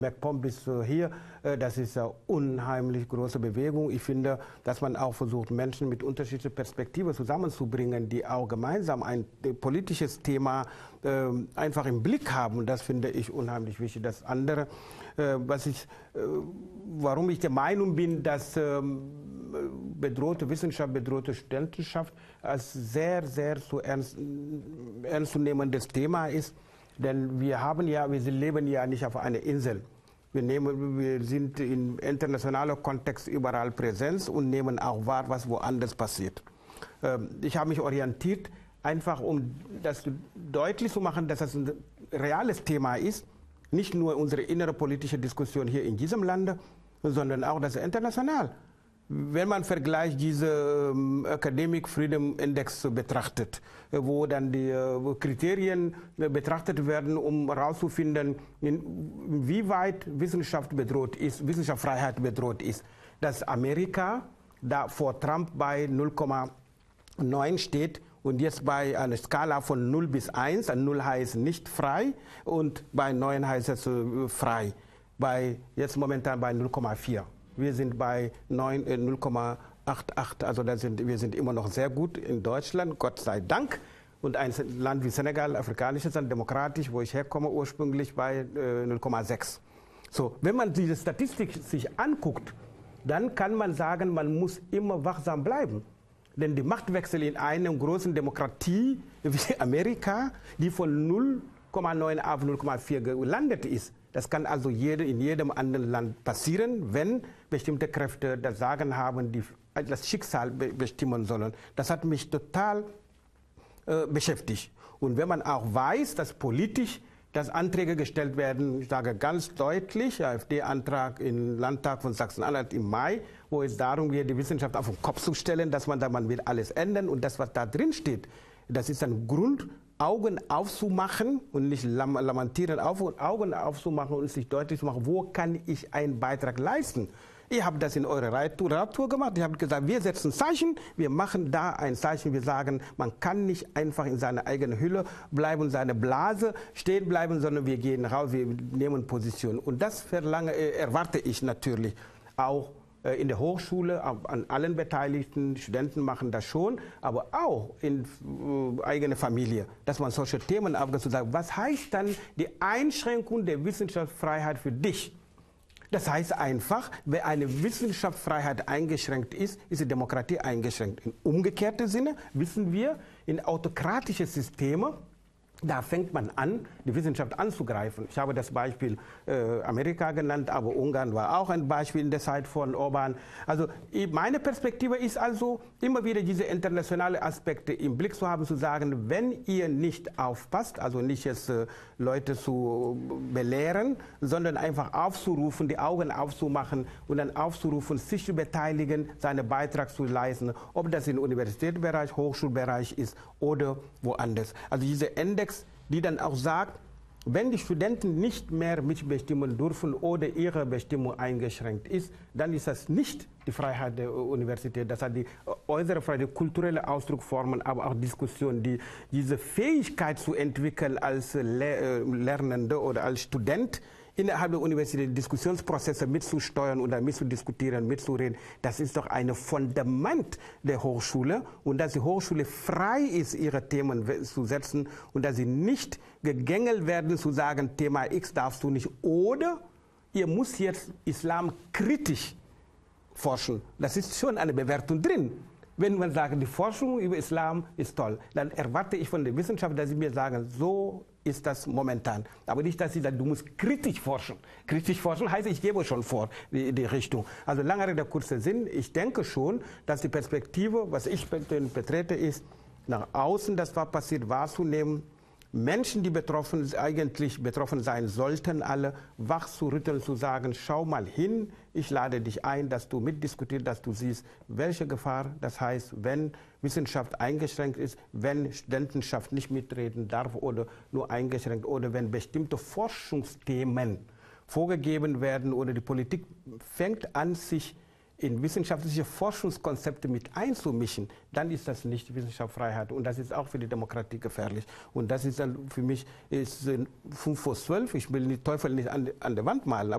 MacPom bis hier, das ist eine unheimlich große Bewegung. Ich finde, dass man auch versucht, Menschen mit unterschiedlichen Perspektiven zusammenzubringen, die auch gemeinsam ein politisches Thema einfach im Blick haben. Und das finde ich unheimlich wichtig. Das andere, warum ich der Meinung bin, dass bedrohte Wissenschaft, bedrohte Studentenschaft als sehr, sehr ernstzunehmendes Thema ist. Denn wir leben ja nicht auf einer Insel. Wir sind im internationalen Kontext überall präsent und nehmen auch wahr, was woanders passiert. Ich habe mich orientiert, einfach um das deutlich zu machen, dass das ein reales Thema ist. Nicht nur unsere innere politische Diskussion hier in diesem Land, sondern auch das international. Wenn man vergleicht diese Academic Freedom Index betrachtet, wo dann die Kriterien betrachtet werden, um herauszufinden, inwieweit Wissenschaft bedroht ist, Wissenschaftsfreiheit bedroht ist, dass Amerika da vor Trump bei 0,9 steht und jetzt bei einer Skala von 0 bis 1, 0 heißt nicht frei und bei 9 heißt es frei, jetzt momentan bei 0,4. Wir sind bei 0,88, also wir sind immer noch sehr gut in Deutschland, Gott sei Dank. Und ein Land wie Senegal, afrikanisches Land, demokratisch, wo ich herkomme, ursprünglich bei 0,6. So, wenn man diese Statistik sich anguckt, dann kann man sagen, man muss immer wachsam bleiben. Denn die Machtwechsel in einer großen Demokratie wie Amerika, die von 0,9 auf 0,4 gelandet ist, das kann also in jedem anderen Land passieren, wenn bestimmte Kräfte das Sagen haben, die das Schicksal bestimmen sollen. Das hat mich total beschäftigt. Und wenn man auch weiß, dass politisch Anträge gestellt werden, ich sage ganz deutlich, AfD-Antrag im Landtag von Sachsen-Anhalt im Mai, wo es darum geht, die Wissenschaft auf den Kopf zu stellen, dass man will alles ändern und das, was da drin steht, das ist ein Grund, Augen aufzumachen und nicht lamentieren, Augen aufzumachen und sich deutlich zu machen, wo kann ich einen Beitrag leisten. Ihr habt das in eurer Radtour gemacht. Ihr habt gesagt, wir setzen Zeichen, wir machen da ein Zeichen. Wir sagen, man kann nicht einfach in seiner eigenen Hülle bleiben, seine Blase stehen bleiben, sondern wir gehen raus, wir nehmen Position. Und das erwarte ich natürlich auch in der Hochschule, an allen Beteiligten. Studenten machen das schon, aber auch in eigener Familie, dass man solche Themen aufgreift und sagt, was heißt dann die Einschränkung der Wissenschaftsfreiheit für dich? Das heißt einfach, wenn eine Wissenschaftsfreiheit eingeschränkt ist, ist die Demokratie eingeschränkt. Im umgekehrten Sinne wissen wir, in autokratischen Systemen, da fängt man an, die Wissenschaft anzugreifen. Ich habe das Beispiel Amerika genannt, aber Ungarn war auch ein Beispiel in der Zeit von Orbán. Also meine Perspektive ist also, immer wieder diese internationalen Aspekte im Blick zu haben, zu sagen, wenn ihr nicht aufpasst, also nicht jetzt Leute zu belehren, sondern einfach aufzurufen, die Augen aufzumachen und dann aufzurufen, sich zu beteiligen, seinen Beitrag zu leisten, ob das im Universitätsbereich, Hochschulbereich ist oder woanders. Also diese Index, die dann auch sagt, wenn die Studenten nicht mehr mitbestimmen dürfen oder ihre Bestimmung eingeschränkt ist, dann ist das nicht die Freiheit der Universität. Das hat die äußere Freiheit, die kulturelle Ausdrucksformen, aber auch Diskussion, diese Fähigkeit zu entwickeln als Lernende oder als Student, innerhalb der Universität Diskussionsprozesse mitzusteuern oder mitzudiskutieren, mitzureden, das ist doch ein Fundament der Hochschule und dass die Hochschule frei ist, ihre Themen zu setzen und dass sie nicht gegängelt werden zu sagen, Thema X darfst du nicht oder ihr müsst jetzt Islam kritisch forschen. Das ist schon eine Bewertung drin. Wenn man sagt, die Forschung über Islam ist toll, dann erwarte ich von der Wissenschaft, dass sie mir sagen, so ist das momentan. Aber nicht, dass sie sagen, du musst kritisch forschen. Kritisch forschen heißt, ich gebe schon vor, die Richtung. Also langer Rede, kurzer Sinn. Ich denke schon, dass die Perspektive, was ich betrete, ist, nach außen das was passiert, wahrzunehmen, Menschen, die eigentlich betroffen sein sollten, alle wach zu rütteln, zu sagen, schau mal hin, ich lade dich ein, dass du mitdiskutierst, dass du siehst, welche Gefahr das heißt, wenn Wissenschaft eingeschränkt ist, wenn Studentenschaft nicht mitreden darf oder nur eingeschränkt oder wenn bestimmte Forschungsthemen vorgegeben werden oder die Politik fängt an, sich in wissenschaftliche Forschungskonzepte mit einzumischen, dann ist das nicht Wissenschaftsfreiheit und das ist auch für die Demokratie gefährlich. Und das ist dann für mich ist 5 vor 12, ich will den Teufel nicht an der Wand malen,